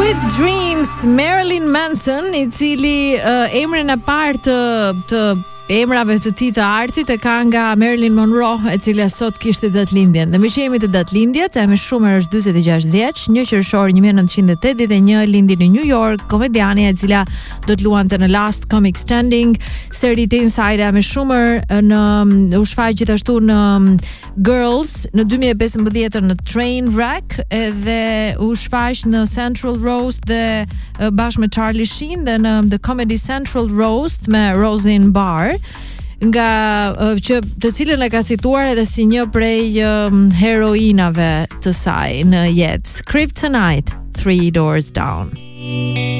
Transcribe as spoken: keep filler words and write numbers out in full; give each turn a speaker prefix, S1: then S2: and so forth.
S1: Sweet Dreams, Marilyn Manson, I cili uh, emrin e parë të, të emrave të tij të artit e ka nga Marilyn Monroe, e cila sot kishte datëlindjen. Dhe me që jemi të datëlindjet, Amy Schumer është dyzet e gjashtë vjeç, një qershor një mijë e nëntëqind e tetëdhjetë e një lindi në New York, komediane e cila do të luante në Last Comic Standing, seritë Inside Amy Schumer, në u shfaq gjithashtu në Girls në dy mijë e pesëmbëdhjetë në Trainwreck, edhe u shfaq në Central Roast dhe bashkë me Charlie Sheen dhe në The Comedy Central Roast me Roseanne Barr, nga uh, që të cilën e ka cituar edhe si një prej um, heroinave të saj në jetë. Kryptonite, Three Doors Down.